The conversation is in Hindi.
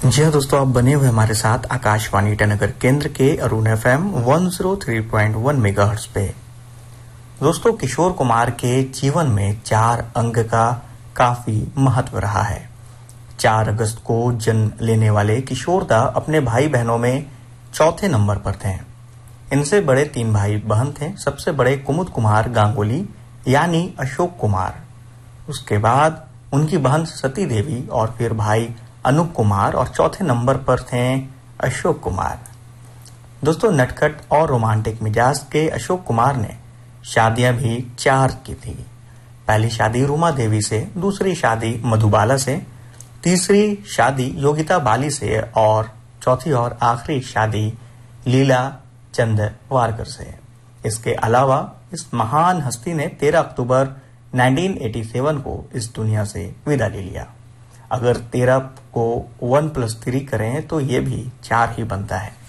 जी हाँ दोस्तों, आप बने हुए हमारे साथ आकाशवाणी ईटानगर केंद्र के अरुण FM 103.1 मेगाहर्ट्ज पे। दोस्तों, किशोर कुमार के जीवन में 4 अंक का काफी महत्व रहा है। 4 अगस्त को जन्म लेने वाले किशोर दा अपने भाई बहनों में चौथे नंबर पर थे। इनसे बड़े 3 भाई बहन थे। सबसे बड़े कुमुद कुमार गांगुली यानी अशोक कुमार, उसके बाद उनकी बहन सती देवी और फिर भाई अनूप कुमार और चौथे नंबर पर थे अशोक कुमार। दोस्तों, नटखट और रोमांटिक मिजाज के अशोक कुमार ने शादियां भी 4 की थी। पहली शादी रूमा देवी से, दूसरी शादी मधुबाला से, तीसरी शादी योगिता बाली से और चौथी और आखिरी शादी लीला चंद वारकर से। इसके अलावा इस महान हस्ती ने 13 अक्टूबर 1987 को इस दुनिया से विदा ले लिया। अगर 13 को 1+3 करें तो ये भी 4 ही बनता है।